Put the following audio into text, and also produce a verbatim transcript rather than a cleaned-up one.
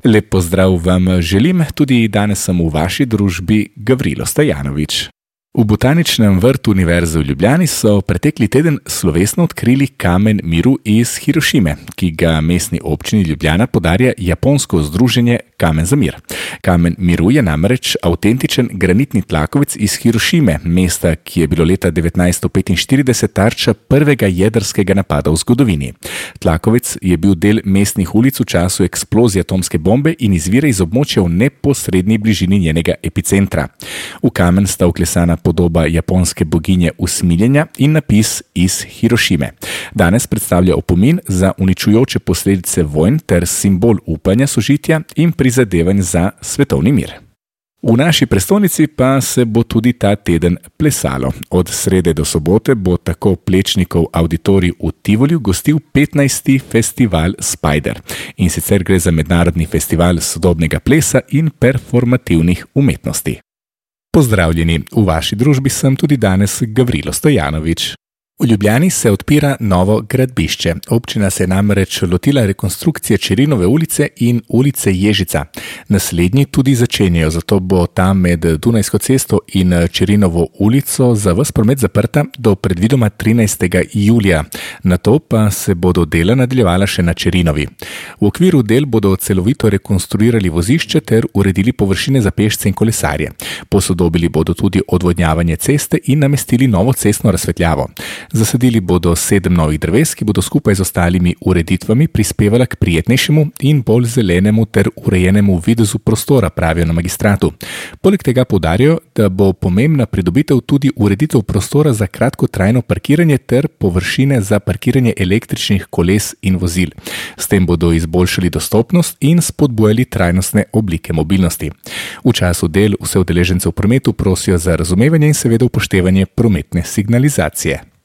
Lep pozdrav vam želim, tudi danes sem v vaši družbi Gavrilo Stojanović. V Botaničnem vrtu Univerze v Ljubljani so pretekli teden slovesno odkrili kamen miru iz Hirošime, ki ga mestni občini Ljubljana podarja japonsko združenje Kamen za mir. Kamen miru je namreč avtentičen granitni tlakovec iz Hirošime, mesta, ki je bilo leta devetnajststo petinštirideset tarča prvega jedrskega napada v zgodovini. Tlakovec je bil del mestnih ulic v času eksplozije atomske bombe in izvira iz območja v neposredni bližini njenega epicentra. V kamen sta vklesana podoba japonske boginje usmiljenja in napis iz Hirošime. Danes predstavlja opomin za uničujoče posledice vojn ter simbol upanja sožitja in prizadevanj za svetovni mir. V naši prestolnici pa se bo tudi ta teden plesalo. Od srede do sobote bo tako Plečnikov avditorij v Tivoliju gostil petnajsti festival Spider. In sicer gre za mednarodni festival sodobnega plesa in performativnih umetnosti. Pozdravljeni, v vaši družbi sem tudi danes Gavrilo Stojanović. V Ljubljani se odpira novo gradbišče. Občina se je namreč lotila rekonstrukcije Čerinove ulice in ulice Ježica. Naslednji tudi začenjajo, zato bo tam med Dunajsko cesto in Čerinovo ulico za ves promet zaprta do predvidoma trinajstega julija. Nato pa se bodo dela nadaljevala še na Čerinovi. V okviru del bodo celovito rekonstruirali vozišče ter uredili površine za pešce in kolesarje. Posodobili bodo tudi odvodnjavanje ceste in namestili novo cestno razsvetljavo. Zasadili bodo sedem novih dreves, ki bodo skupaj z ostalimi ureditvami prispevala k prijetnejšemu in bolj zelenemu ter urejenemu videzu prostora, pravijo na magistratu. Poleg tega poudarjajo, da bo pomembna pridobitev tudi ureditev prostora za kratkotrajno parkiranje ter površine za parkiranje električnih koles in vozil. S tem bodo izboljšali dostopnost in spodbujali trajnostne oblike mobilnosti. V času del vse udeležence v prometu prosijo za razumevanje in seveda upoštevanje prometne signalizacije.